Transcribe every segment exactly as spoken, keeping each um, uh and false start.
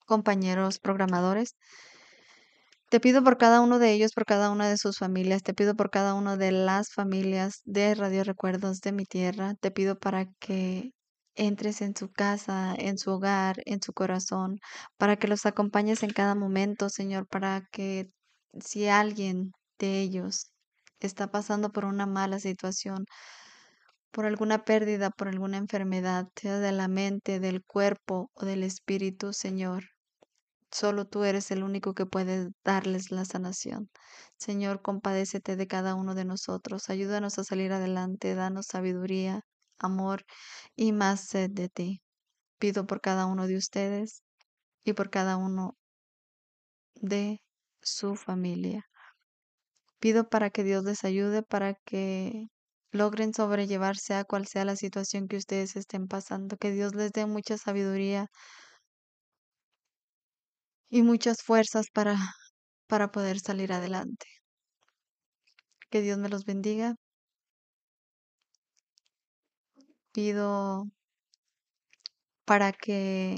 compañeros programadores. Te pido por cada uno de ellos, por cada una de sus familias. Te pido por cada una de las familias de Radio Recuerdos de mi tierra. Te pido para que entres en su casa, en su hogar, en su corazón, para que los acompañes en cada momento, Señor, para que si alguien de ellos está pasando por una mala situación, por alguna pérdida, por alguna enfermedad, sea de la mente, del cuerpo o del espíritu, Señor. Solo tú eres el único que puede darles la sanación. Señor, compadécete de cada uno de nosotros. Ayúdanos a salir adelante. Danos sabiduría, amor y más sed de ti. Pido por cada uno de ustedes y por cada uno de su familia. Pido para que Dios les ayude, para que logren sobrellevar sea cual sea la situación que ustedes estén pasando. Que Dios les dé mucha sabiduría y muchas fuerzas para, para poder salir adelante. Que Dios me los bendiga. Pido para que,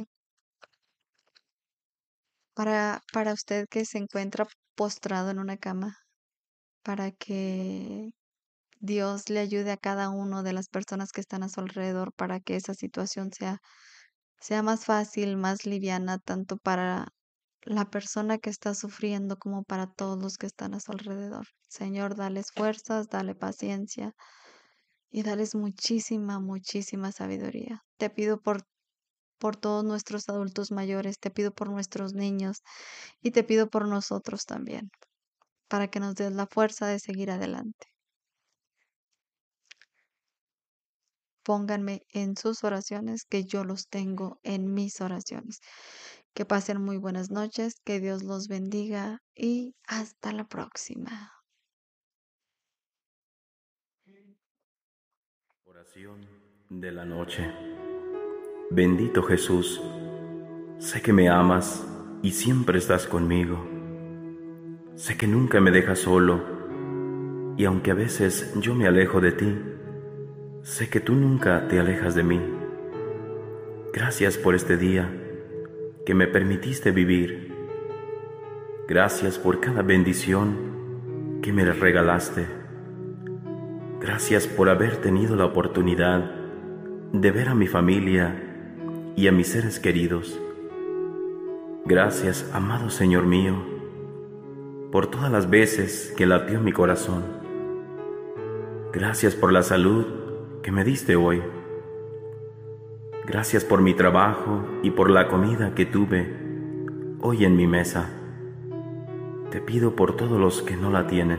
para, para usted que se encuentra postrado en una cama, para que Dios le ayude a cada uno de las personas que están a su alrededor para que esa situación sea, sea más fácil, más liviana, tanto para la persona que está sufriendo como para todos los que están a su alrededor. Señor, dales fuerzas, dale paciencia y dales muchísima, muchísima sabiduría. Te pido por por todos nuestros adultos mayores, te pido por nuestros niños y te pido por nosotros también, para que nos des la fuerza de seguir adelante. Pónganme en sus oraciones, que yo los tengo en mis oraciones. Que pasen muy buenas noches, que Dios los bendiga y hasta la próxima. Oración de la noche. Bendito Jesús, sé que me amas y siempre estás conmigo. Sé que nunca me dejas solo, y aunque a veces yo me alejo de ti, sé que tú nunca te alejas de mí. Gracias por este día que me permitiste vivir. Gracias por cada bendición que me regalaste. Gracias por haber tenido la oportunidad de ver a mi familia y a mis seres queridos. Gracias, amado Señor mío, por todas las veces que latió mi corazón. Gracias por la salud que me diste hoy. Gracias por mi trabajo y por la comida que tuve hoy en mi mesa. Te pido por todos los que no la tienen.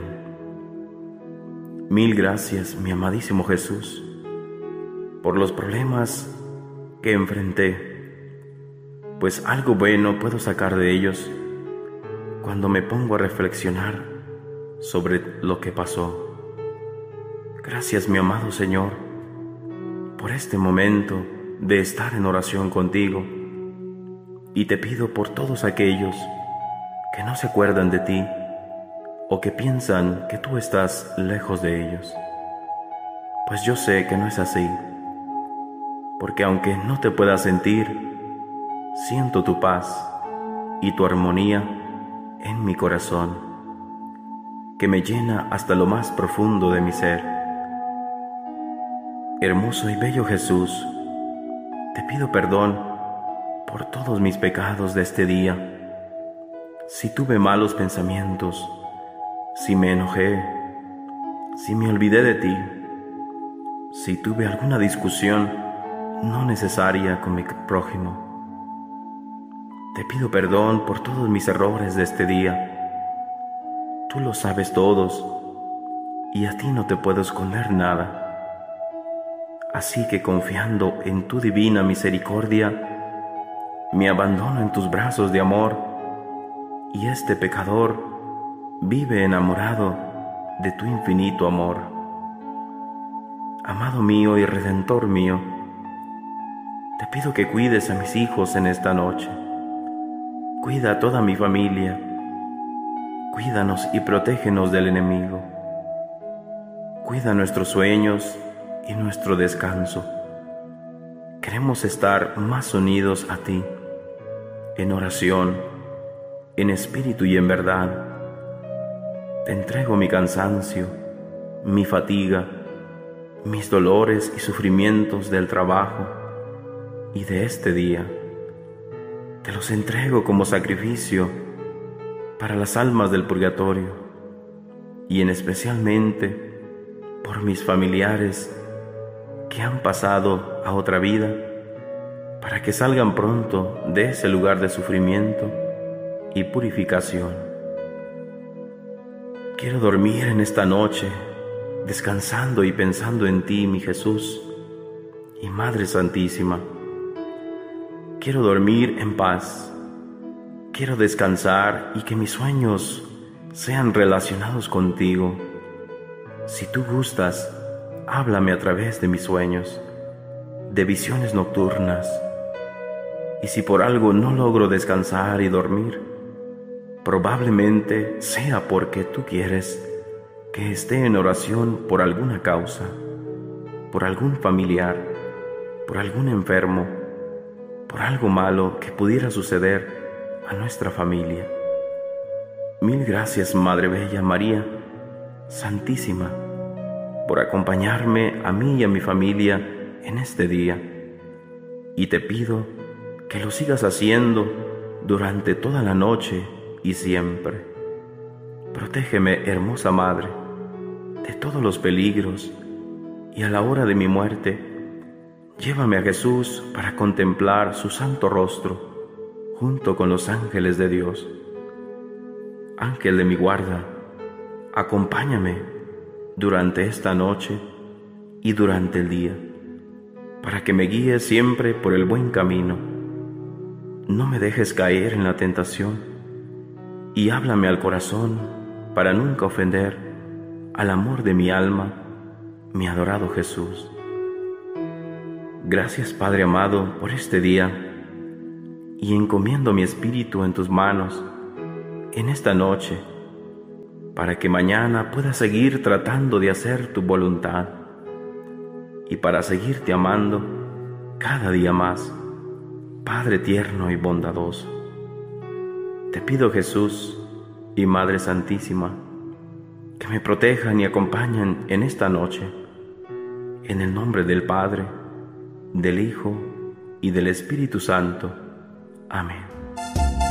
Mil gracias, mi amadísimo Jesús, por los problemas que enfrenté, pues algo bueno puedo sacar de ellos cuando me pongo a reflexionar sobre lo que pasó. Gracias, mi amado Señor, por este momento de estar en oración contigo, y te pido por todos aquellos que no se acuerdan de ti o que piensan que tú estás lejos de ellos, pues yo sé que no es así, porque aunque no te pueda sentir, siento tu paz y tu armonía en mi corazón, que me llena hasta lo más profundo de mi ser. Hermoso y bello Jesús, te pido perdón por todos mis pecados de este día. Si tuve malos pensamientos, si me enojé, si me olvidé de ti, si tuve alguna discusión no necesaria con mi prójimo, te pido perdón por todos mis errores de este día. Tú lo sabes todos y a ti no te puedo esconder nada. Así que confiando en tu divina misericordia, me abandono en tus brazos de amor, y este pecador vive enamorado de tu infinito amor. Amado mío y Redentor mío, te pido que cuides a mis hijos en esta noche. Cuida a toda mi familia. Cuídanos y protégenos del enemigo. Cuida nuestros sueños y nuestro descanso. Queremos estar más unidos a ti en oración, en espíritu y en verdad. Te entrego mi cansancio, mi fatiga, mis dolores y sufrimientos del trabajo y de este día. Te los entrego como sacrificio para las almas del purgatorio y en especialmente por mis familiares que han pasado a otra vida, para que salgan pronto de ese lugar de sufrimiento y purificación. Quiero dormir en esta noche, descansando y pensando en ti, mi Jesús y Madre Santísima. Quiero dormir en paz, quiero descansar y que mis sueños sean relacionados contigo. Si tú gustas, háblame a través de mis sueños, de visiones nocturnas. Y si por algo no logro descansar y dormir, probablemente sea porque tú quieres que esté en oración por alguna causa, por algún familiar, por algún enfermo, por algo malo que pudiera suceder a nuestra familia. Mil gracias, Madre Bella María Santísima, por acompañarme a mí y a mi familia en este día. Y te pido que lo sigas haciendo durante toda la noche y siempre. Protégeme, hermosa Madre, de todos los peligros, y a la hora de mi muerte, llévame a Jesús para contemplar su santo rostro junto con los ángeles de Dios. Ángel de mi guarda, acompáñame durante esta noche y durante el día, para que me guíes siempre por el buen camino. No me dejes caer en la tentación y háblame al corazón para nunca ofender al amor de mi alma, mi adorado Jesús. Gracias, Padre amado, por este día, y encomiendo mi espíritu en tus manos en esta noche, para que mañana pueda seguir tratando de hacer tu voluntad y para seguirte amando cada día más, Padre tierno y bondadoso. Te pido, Jesús y Madre Santísima, que me protejan y acompañen en esta noche, en el nombre del Padre, del Hijo y del Espíritu Santo. Amén.